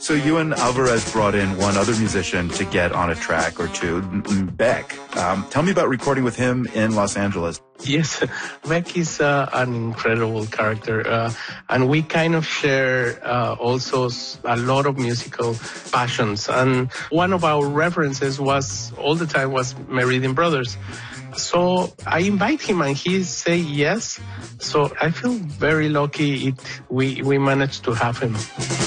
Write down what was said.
So you and Alvarez brought in one other musician to get on a track or two, Beck. Tell me about recording with him in Los Angeles. Yes, Beck is an incredible character, and we kind of share also a lot of musical passions. And one of our references was Meridian Brothers. So I invite him and he say yes. So I feel very lucky we managed to have him.